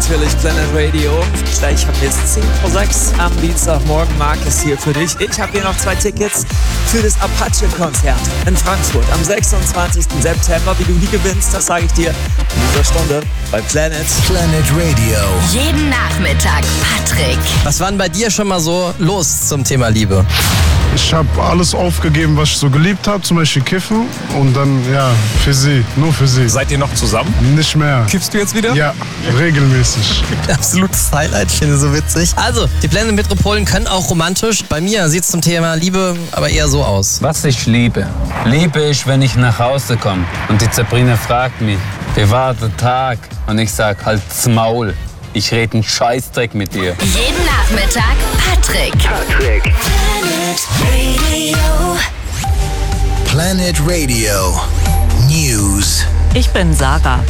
natürlich Planet Radio. Gleich haben wir es 10:06 am Dienstagmorgen. Markus hier für dich. Ich habe hier noch 2 Tickets für das Apache-Konzert in Frankfurt am 26. September. Wie du die gewinnst, das sage ich dir in dieser Stunde bei Planet. Planet Radio. Jeden Nachmittag Patrick. Was war denn bei dir schon mal so los zum Thema Liebe? Ich habe alles aufgegeben, was ich so geliebt habe, zum Beispiel Kiffen. Und dann, ja, für sie, nur für sie. Seid ihr noch zusammen? Nicht mehr. Kiffst du jetzt wieder? Ja, regelmäßig. Absolutes Highlight, ich finde so witzig. Also, die Planet Metropolen können auch romantisch. Bei mir sieht es zum Thema Liebe aber eher so aus. Was ich liebe? Liebe ich, wenn ich nach Hause komme und die Sabrina fragt mich, wie war der Tag? Und ich sag, halt's Maul. Ich rede einen Scheißdreck mit dir. Jeden Nachmittag Patrick. Planet Radio News. Ich bin Sarah.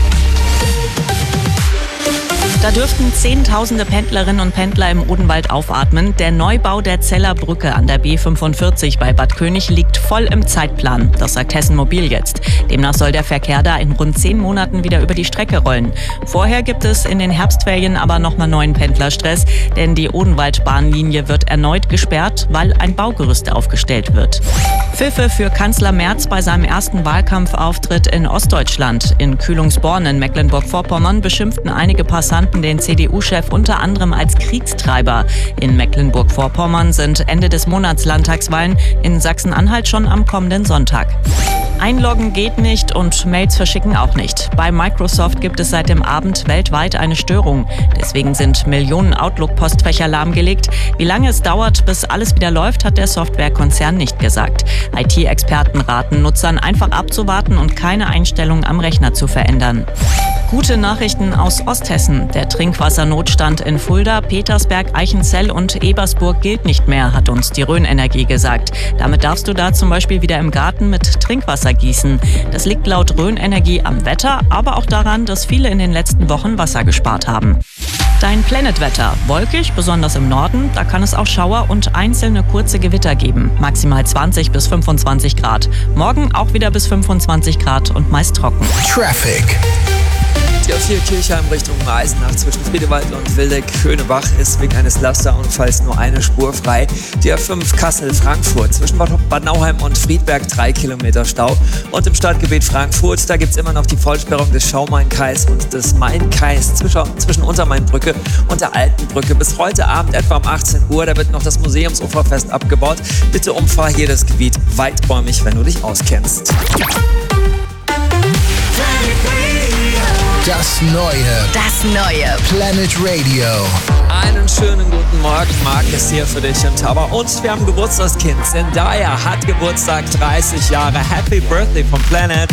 Da dürften Zehntausende Pendlerinnen und Pendler im Odenwald aufatmen. Der Neubau der Zeller Brücke an der B45 bei Bad König liegt voll im Zeitplan. Das sagt Hessen Mobil jetzt. Demnach soll der Verkehr da in rund 10 Monaten wieder über die Strecke rollen. Vorher gibt es in den Herbstferien aber nochmal neuen Pendlerstress, denn die Odenwaldbahnlinie wird erneut gesperrt, weil ein Baugerüst aufgestellt wird. Pfiffe für Kanzler Merz bei seinem ersten Wahlkampfauftritt in Ostdeutschland. In Kühlungsborn in Mecklenburg-Vorpommern beschimpften einige Passanten den CDU-Chef unter anderem als Kriegstreiber. In Mecklenburg-Vorpommern sind Ende des Monats Landtagswahlen, in Sachsen-Anhalt schon am kommenden Sonntag. Einloggen geht nicht und Mails verschicken auch nicht. Bei Microsoft gibt es seit dem Abend weltweit eine Störung. Deswegen sind Millionen Outlook-Postfächer lahmgelegt. Wie lange es dauert, bis alles wieder läuft, hat der Softwarekonzern nicht gesagt. IT-Experten raten Nutzern, einfach abzuwarten und keine Einstellungen am Rechner zu verändern. Gute Nachrichten aus Osthessen. Der Trinkwassernotstand in Fulda, Petersberg, Eichenzell und Ebersburg gilt nicht mehr, hat uns die Rhön Energie gesagt. Damit darfst du da zum Beispiel wieder im Garten mit Trinkwasser gießen. Das liegt laut Rhön Energie am Wetter, aber auch daran, dass viele in den letzten Wochen Wasser gespart haben. Dein Planetwetter. Wolkig, besonders im Norden. Da kann es auch Schauer und einzelne kurze Gewitter geben. Maximal 20 bis 25 Grad. Morgen auch wieder bis 25 Grad und meist trocken. Traffic. Die A4 Kirchheim Richtung Eisenach zwischen Friedewald und Wildeck-Schönebach ist wegen eines Lasterunfalls nur eine Spur frei. Die A5 Kassel-Frankfurt zwischen Bad Nauheim und Friedberg 3 Kilometer Stau. Und im Stadtgebiet Frankfurt, da gibt es immer noch die Vollsperrung des Schaumain-Kais und des Main-Kais zwischen Untermainbrücke und der Altenbrücke. Bis heute Abend etwa um 18 Uhr, da wird noch das Museumsuferfest abgebaut. Bitte umfahr hier das Gebiet weiträumig, wenn du dich auskennst. Das neue Planet Radio. Einen schönen guten Morgen, Markus hier für dich und Tauber. Und wir haben Geburtstagskind. Zendaya hat Geburtstag, 30 Jahre. Happy Birthday vom Planet.